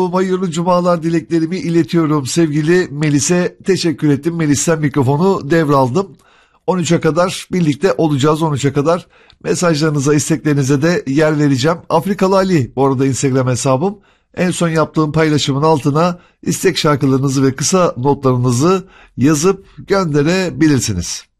Hayırlı cumalar dileklerimi iletiyorum sevgili Melis'e. Teşekkür ettim. Melis'ten mikrofonu devraldım. 13'e kadar birlikte olacağız. 13'e kadar mesajlarınıza, isteklerinize de yer vereceğim. Afrikalı Ali bu arada Instagram hesabım. En son yaptığım paylaşımın altına istek şarkılarınızı ve kısa notlarınızı yazıp gönderebilirsiniz.